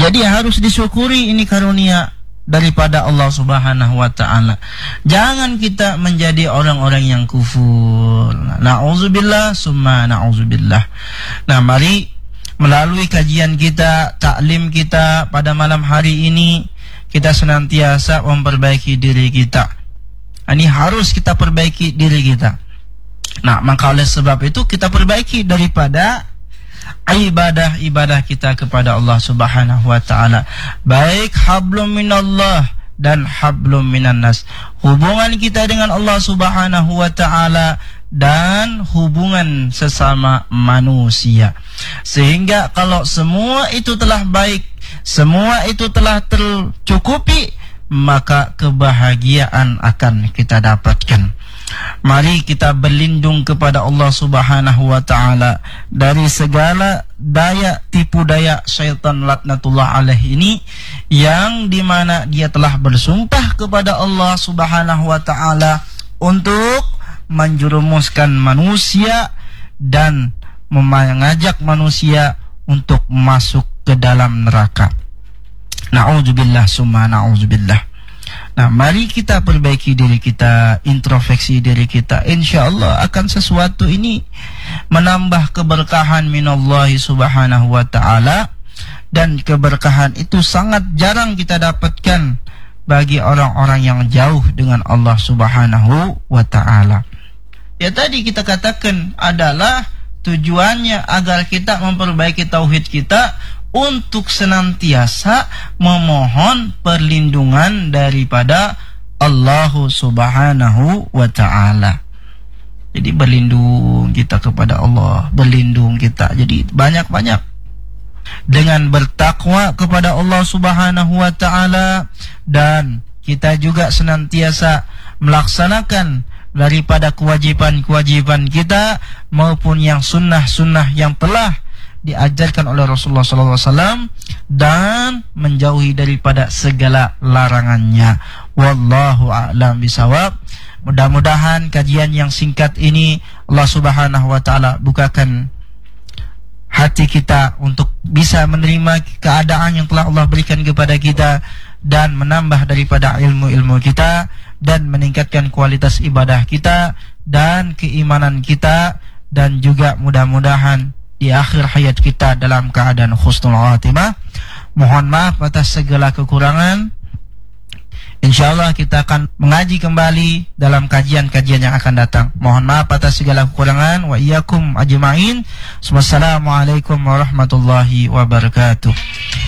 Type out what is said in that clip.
Jadi harus disyukuri, ini karunia daripada Allah Subhanahu wa ta'ala. Jangan kita menjadi orang-orang yang kufur. Na'udzubillah summa na'udzubillah. Nah, mari melalui kajian kita, taklim kita pada malam hari ini, kita senantiasa memperbaiki diri kita. Ini harus kita perbaiki diri kita. Nah, maka oleh sebab itu kita perbaiki daripada ibadah-ibadah kita kepada Allah Subhanahu wa ta'ala, baik hablum minallah dan hablum minan nas, hubungan kita dengan Allah Subhanahu wa ta'ala dan hubungan sesama manusia. Sehingga kalau semua itu telah baik, semua itu telah tercukupi, maka kebahagiaan akan kita dapatkan. Mari kita berlindung kepada Allah Subhanahu wa ta'ala dari segala daya tipu daya syaitan laknatullah alaih ini, yang dimana dia telah bersumpah kepada Allah Subhanahu wa ta'ala untuk menjerumuskan manusia dan mengajak manusia untuk masuk ke dalam neraka. Na'udzubillah summa na'udzubillah. Nah, mari kita perbaiki diri kita, introspeksi diri kita. InsyaAllah akan sesuatu ini menambah keberkahan minallahi subhanahu wa ta'ala. Dan keberkahan itu sangat jarang kita dapatkan bagi orang-orang yang jauh dengan Allah Subhanahu wa ta'ala. Ya, tadi kita katakan adalah tujuannya agar kita memperbaiki tauhid kita, untuk senantiasa memohon perlindungan daripada Allah Subhanahu wa ta'ala. Jadi berlindung kita kepada Allah, berlindung kita. Jadi banyak-banyak dengan bertakwa kepada Allah Subhanahu wa ta'ala, dan kita juga senantiasa melaksanakan daripada kewajiban-kewajiban kita maupun yang sunnah-sunnah yang telah diajarkan oleh Rasulullah SAW, dan menjauhi daripada segala larangannya. Wallahu a'lam bisawab. Mudah-mudahan kajian yang singkat ini Allah Subhanahu wa ta'ala bukakan hati kita untuk bisa menerima keadaan yang telah Allah berikan kepada kita, dan menambah daripada ilmu-ilmu kita, dan meningkatkan kualitas ibadah kita dan keimanan kita, dan juga mudah-mudahan di akhir hayat kita dalam keadaan husnul khatimah. Mohon maaf atas segala kekurangan. InsyaAllah kita akan mengaji kembali dalam kajian-kajian yang akan datang. Mohon maaf atas segala kekurangan. Wa iyyakum ajma'in. Wassalamualaikum warahmatullahi wabarakatuh.